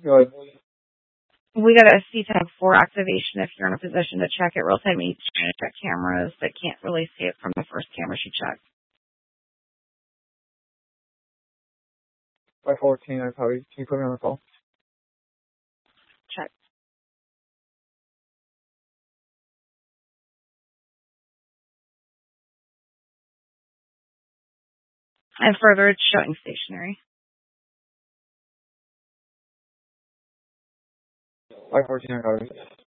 Go ahead. We got a CTAG 4 activation if you're in a position to check it real time. He's trying to check cameras, but can't really see it from the first camera she checked. By 14, I probably, can you put me on the call? Check. And further, it's showing stationary. By 14, I got it.